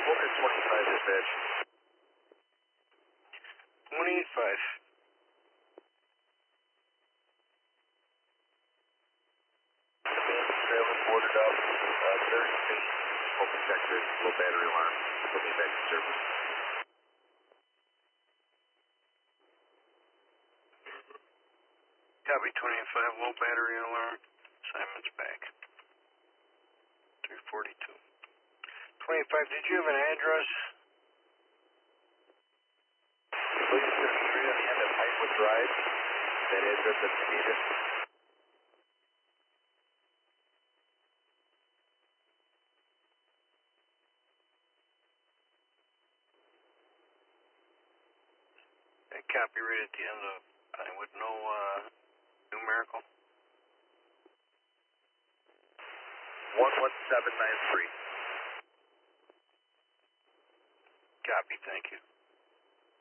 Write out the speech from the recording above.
Walker 25 dispatch. 185. Trailer boarded up, 30 feet, smoke detector, low battery alarm. Put me back to service. Copy 25, low battery alarm. Simon's back. 342. 25, did you have an address? Please, 33 on the end of Pinewood Drive. That address if you need it. That copy right at the end of Pinewood, no numerical. 11793. Copy, thank you.